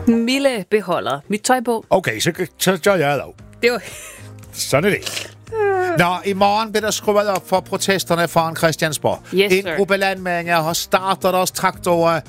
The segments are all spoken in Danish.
Mille beholder mit tøj på. Okay, så gør jeg dog. Det var... Sådan er det. Nå, i morgen bliver der skruet op for protesterne foran Christiansborg. Yes, en sir. gruppe landmænd har startet deres traktorer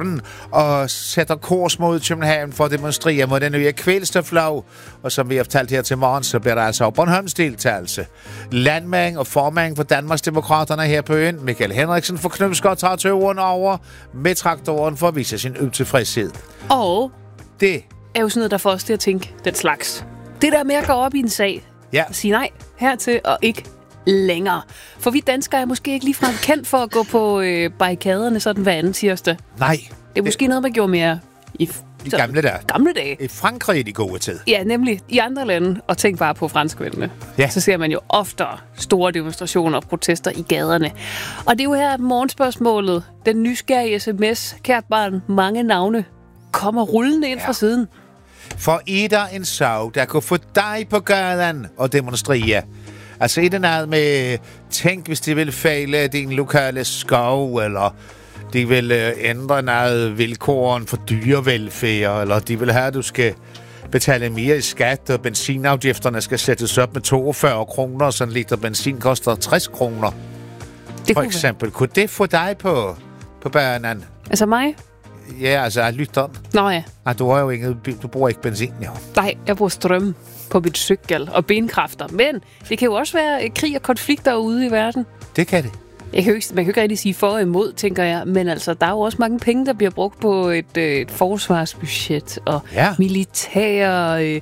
og sætter kurs mod København for at demonstrere mod den nye kvælstoflov. Og som vi har fortalt her til morgen, så bliver der altså Bornholms deltagelse. Landmænd og formand for Danmarksdemokraterne her på øen, Michael Henriksen fra Knudskov, tager tøveren over med traktoren for at vise sin utilfredshed. Og Det er jo sådan noget, der får os til at tænke den slags. Det der med at gå op i en sag Ja. og sige nej hertil og ikke længere. For vi danskere er måske ikke ligefrem kendt for at gå på barrikaderne sådan hver anden tirsdag. Nej. Det er måske noget, man gjorde mere i gamle dage. Gamle dage. I Frankrig i de gode tid. Ja, nemlig i andre lande, og tænk bare på franskmændene. Ja. Så ser man jo oftere store demonstrationer og protester i gaderne. Og det er jo her morgenspørgsmålet, den nysgerrige sms, kært barn, mange navne, kommer rullende ind fra siden. For er der en sag, der kunne få dig på gaden og demonstrere? Altså er det noget med, tænk hvis de vil fejle din lokale skov, eller de vil ændre noget vilkåren for dyrevelfærd, eller de vil have, at du skal betale mere i skat, og benzinafgifterne skal sættes op med 42 kroner, så en liter benzin koster 60 kroner. For eksempel. Kunne det få dig på banen? Altså mig? Ja, altså lytteren. Nå ja. Nej, du har jo du bruger ikke benzin, jo. Nej, jeg bruger strøm på mit cykel og benkræfter. Men det kan jo også være krig og konflikter ude i verden. Det kan det. Man kan jo ikke rigtig sige for og imod, tænker jeg. Men altså, der er jo også mange penge, der bliver brugt på et forsvarsbudget og militære,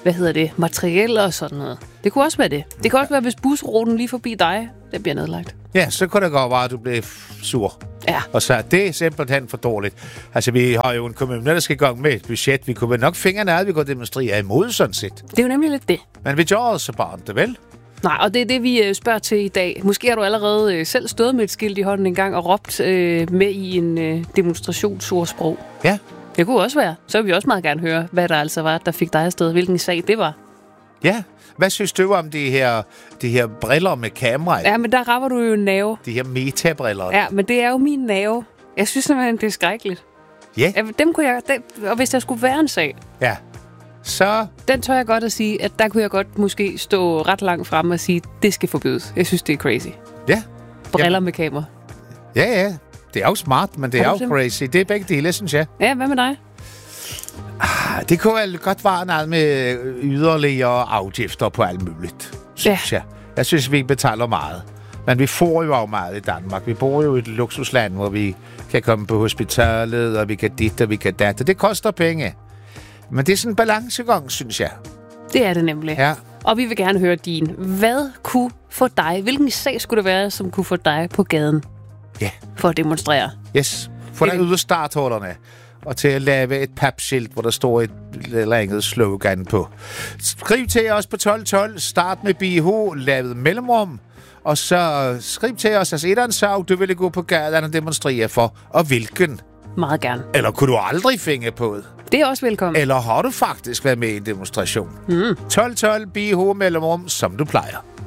materiel og sådan noget. Det kunne også være det. Det kan også være, hvis busruten lige forbi dig, den bliver nedlagt. Ja, så kunne det godt være, at du blev sur. Ja. Og så det er simpelthen for dårligt. Altså, vi har jo en kommune, der skal i gang med et budget. Vi kunne vel nok finde noget, vi kunne demonstrere imod, sådan set. Det er jo nemlig lidt det. Men vi gør også bare det, vel? Nej, og det er det, vi spørger til i dag. Måske har du allerede selv stået med et skilt i hånden en gang og råbt med i en demonstrationsordsprog. Ja. Det kunne også være. Så vil vi også meget gerne høre, hvad der altså var, der fik dig afsted. Hvilken sag det var. Ja. Hvad synes du om de her briller med kamera? Ja, men der rammer du jo en nerve. De her metabriller. Ja, men det er jo min nerve. Jeg synes simpelthen, det er skrækkeligt. Ja. Dem kunne jeg... Og hvis der skulle være en sag... Ja. Så... Den tør jeg godt at sige, at der kunne jeg godt måske stå ret langt frem og sige, det skal forbydes. Jeg synes, det er crazy. Ja. Briller med kamera. Ja. Det er jo smart, men det er jo crazy. Det er begge dele, synes jeg. Ja, hvad med dig? Det kunne vel godt være noget med yderligere afgifter på alt muligt, synes jeg. Jeg synes, vi betaler meget. Men vi får jo meget i Danmark. Vi bor jo i et luksusland, hvor vi kan komme på hospitalet, og vi kan dit, og vi kan dat. Det koster penge. Men det er sådan en balancegang, synes jeg. Det er det nemlig. Ja. Og vi vil gerne høre din. Hvad kunne få dig? Hvilken sag skulle det være, som kunne få dig på gaden? Ja. For at demonstrere. Yes. Få dig ud af starthullerne. Og til at lave et papskilt, hvor der står et længet slogan på. Skriv til os på 1212. Start med BH. Lavet mellemrum. Og så skriv til os, altså et eller andet sag, du ville gå på gaden og demonstrere for. Og hvilken? Meget gerne. Eller kunne du aldrig finde på det? Det er også velkommen. Eller har du faktisk været med i en demonstration? 1212 BH mellemrum, som du plejer.